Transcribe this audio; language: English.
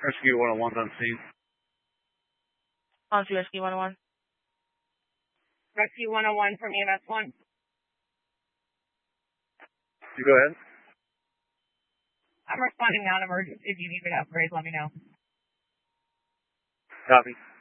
Rescue 101's on scene. On to Rescue 101. Rescue 101 from EMS 1. You go ahead. I'm responding now to emergency. If you need me to upgrade, let me know. Copy.